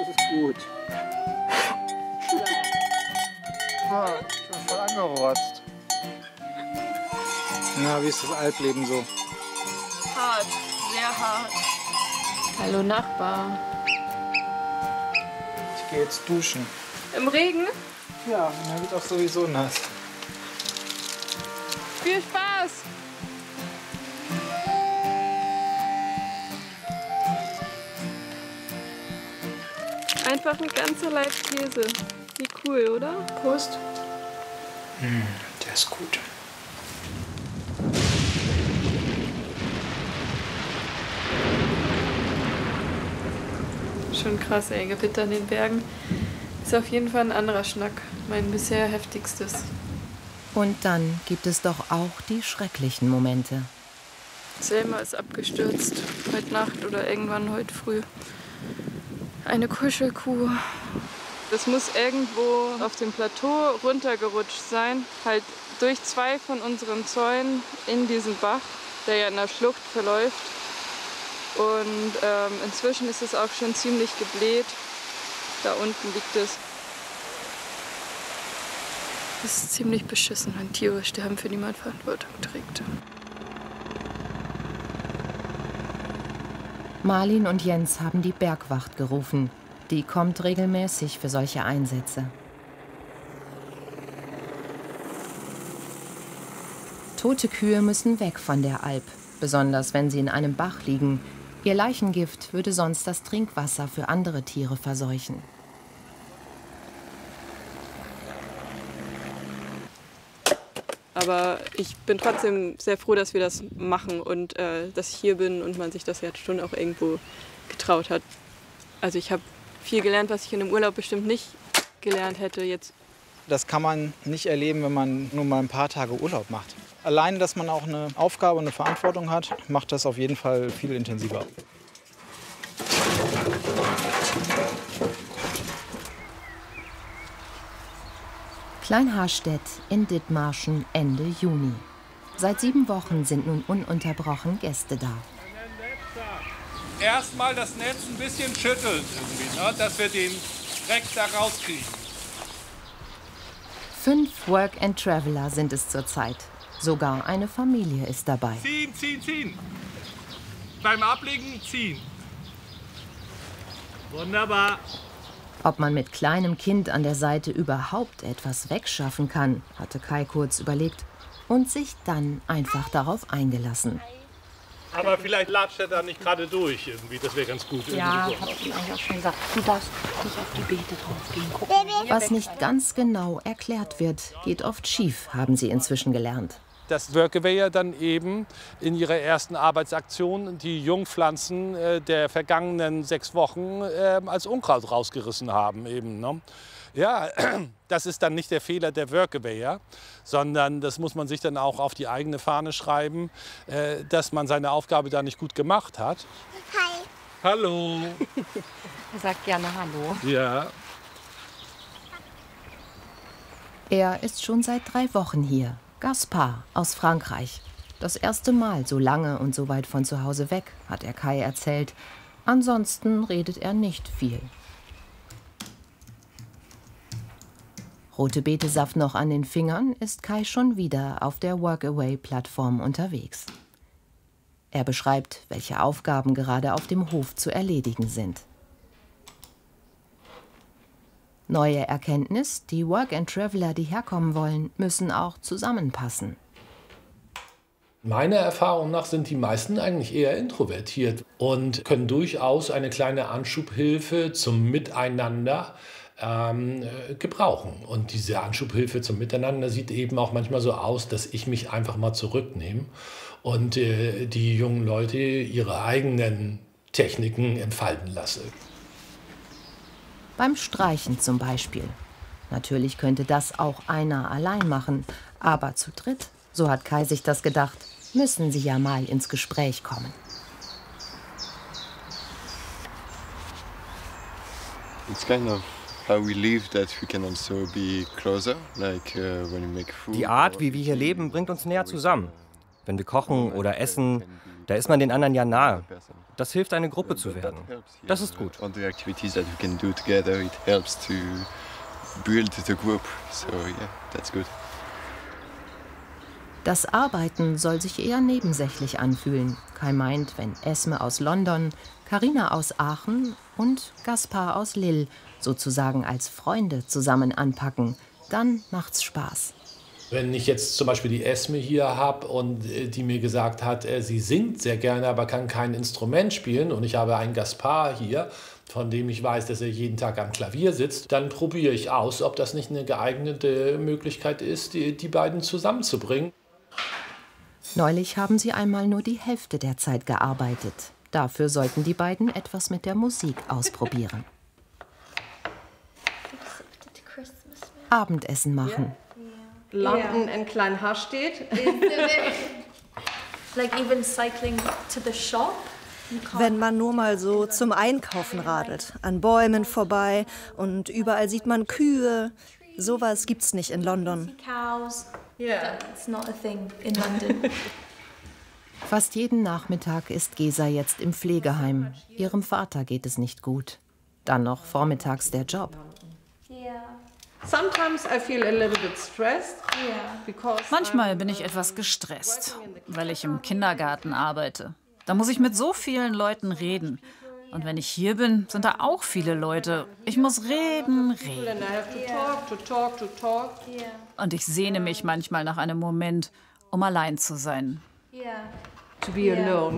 Das ist gut. Ah, ich bin voll angerotzt. Na, wie ist das Alpleben so? Hart, sehr hart. Hallo Nachbar. Ich gehe jetzt duschen. Im Regen? Ja, dann wird auch sowieso nass. Viel Spaß! Einfach ein ganzer Laib Käse. Wie cool, oder? Prost. Der ist gut. Schon krass, ey. Gewitter in den Bergen. Ist auf jeden Fall ein anderer Schnack. Mein bisher heftigstes. Und dann gibt es doch auch die schrecklichen Momente. Selma ist abgestürzt. Heute Nacht oder irgendwann heute früh. Eine Kuschelkuh. Das muss irgendwo auf dem Plateau runtergerutscht sein. Halt durch 2 von unseren Zäunen in diesen Bach, der ja in der Schlucht verläuft. Und inzwischen ist es auch schon ziemlich gebläht. Da unten liegt es. Das ist ziemlich beschissen, wenn Tiere sterben, für die man Verantwortung trägt. Marlin und Jens haben die Bergwacht gerufen. Die kommt regelmäßig für solche Einsätze. Tote Kühe müssen weg von der Alp, besonders wenn sie in einem Bach liegen. Ihr Leichengift würde sonst das Trinkwasser für andere Tiere verseuchen. Aber ich bin trotzdem sehr froh, dass wir das machen und dass ich hier bin und man sich das jetzt schon auch irgendwo getraut hat. Also ich habe viel gelernt, was ich in dem Urlaub bestimmt nicht gelernt hätte jetzt. Das kann man nicht erleben, wenn man nur mal ein paar Tage Urlaub macht. Allein, dass man auch eine Aufgabe und eine Verantwortung hat, macht das auf jeden Fall viel intensiver. Klein-Harstedt in Dithmarschen Ende Juni. Seit 7 Wochen sind nun ununterbrochen Gäste da. Erstmal das Netz ein bisschen schütteln, irgendwie, ne, dass wir den Dreck da rauskriegen. 5 Work-and-Traveler sind es zurzeit. Sogar eine Familie ist dabei. Ziehen, ziehen, ziehen. Beim Ablegen ziehen. Wunderbar. Ob man mit kleinem Kind an der Seite überhaupt etwas wegschaffen kann, hatte Kai kurz überlegt und sich dann einfach darauf eingelassen. Aber vielleicht latscht er da nicht gerade durch irgendwie, das wäre ganz gut. Ja, so. hab ich ihm eigentlich auch schon gesagt. Du darfst nicht auf die Beete draufgehen. Guck. Was nicht ganz genau erklärt wird, geht oft schief, haben sie inzwischen gelernt. Das Workaway dann eben in ihrer ersten Arbeitsaktion die Jungpflanzen der vergangenen 6 Wochen als Unkraut rausgerissen haben. Eben, ne? Ja, das ist dann nicht der Fehler der Workawayer, sondern das muss man sich dann auch auf die eigene Fahne schreiben, dass man seine Aufgabe da nicht gut gemacht hat. Hi. Hallo. Er sagt gerne Hallo. Ja. Er ist schon seit 3 Wochen hier. Gaspard aus Frankreich. Das erste Mal so lange und so weit von zu Hause weg, hat er Kai erzählt. Ansonsten redet er nicht viel. Rote Betesaft noch an den Fingern, ist Kai schon wieder auf der Workaway-Plattform unterwegs. Er beschreibt, welche Aufgaben gerade auf dem Hof zu erledigen sind. Neue Erkenntnis, die Work-and-Traveler, die herkommen wollen, müssen auch zusammenpassen. Meiner Erfahrung nach sind die meisten eigentlich eher introvertiert und können durchaus eine kleine Anschubhilfe zum Miteinander gebrauchen. Und diese Anschubhilfe zum Miteinander sieht eben auch manchmal so aus, dass ich mich einfach mal zurücknehme und die jungen Leute ihre eigenen Techniken entfalten lasse. Beim Streichen zum Beispiel. Natürlich könnte das auch einer allein machen, aber zu dritt, so hat Kai sich das gedacht, müssen sie ja mal ins Gespräch kommen. It's kind of how we live that we can also be closer, like when you make food. Die Art, wie wir hier leben, bringt uns näher zusammen. Wenn wir kochen oder essen, Da ist man den anderen ja nahe. Das hilft, eine Gruppe zu werden. Das ist gut. Other activities that we can do together, it helps to build the group. So yeah, that's good. Das Arbeiten soll sich eher nebensächlich anfühlen. Kai meint, wenn Esme aus London, Carina aus Aachen und Gaspar aus Lille sozusagen als Freunde zusammen anpacken, dann macht's Spaß. Wenn ich jetzt zum Beispiel die Esme hier habe und die mir gesagt hat, sie singt sehr gerne, aber kann kein Instrument spielen, und ich habe einen Gaspar hier, von dem ich weiß, dass er jeden Tag am Klavier sitzt, dann probiere ich aus, ob das nicht eine geeignete Möglichkeit ist, die beiden zusammenzubringen. Neulich haben sie einmal nur die Hälfte der Zeit gearbeitet. Dafür sollten die beiden etwas mit der Musik ausprobieren. Abendessen machen. London in Kleinharstedt. Wenn man nur mal so zum Einkaufen radelt, an Bäumen vorbei und überall sieht man Kühe. Sowas gibt's nicht in London. Fast jeden Nachmittag ist Gesa jetzt im Pflegeheim. Ihrem Vater geht es nicht gut. Dann noch vormittags der Job. Manchmal bin ich etwas gestresst, weil ich im Kindergarten arbeite. Da muss ich mit so vielen Leuten reden. Und wenn ich hier bin, sind da auch viele Leute. Ich muss reden. Und ich sehne mich manchmal nach einem Moment, um allein zu sein. To be alone.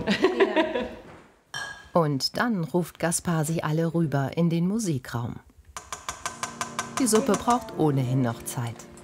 Und dann ruft Gaspar sie alle rüber in den Musikraum. Die Suppe braucht ohnehin noch Zeit.